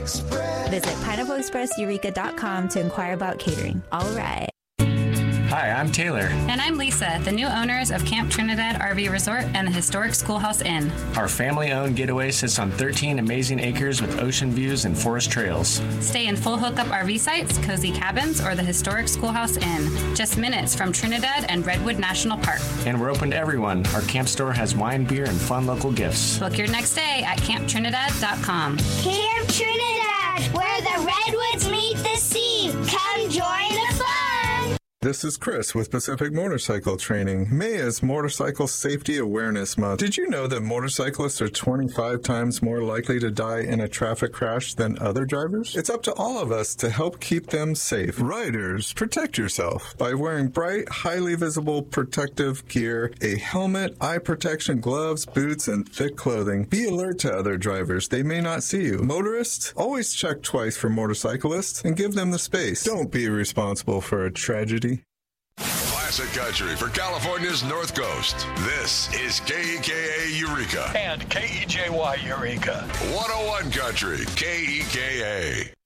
Visit pineappleexpresseureka.com to inquire about catering. All right. Hi, I'm Taylor. And I'm Lisa, the new owners of Camp Trinidad RV Resort and the historic Schoolhouse Inn. Our family-owned getaway sits on 13 amazing acres with ocean views and forest trails. Stay in full hookup RV sites, cozy cabins, or the historic Schoolhouse Inn. Just minutes from Trinidad and Redwood National Park. And we're open to everyone. Our camp store has wine, beer, and fun local gifts. Book your next day at camptrinidad.com. Camp Trinidad, where the redwoods meet the sea. Come join the fun. This is Chris with Pacific Motorcycle Training. May is Motorcycle Safety Awareness Month. Did you know that motorcyclists are 25 times more likely to die in a traffic crash than other drivers? It's up to all of us to help keep them safe. Riders, protect yourself by wearing bright, highly visible protective gear, a helmet, eye protection, gloves, boots, and thick clothing. Be alert to other drivers. They may not see you. Motorists, always check twice for motorcyclists and give them the space. Don't be responsible for a tragedy. Classic country for California's North Coast. This is KEKA Eureka. And KEJY Eureka. 101 Country, KEKA.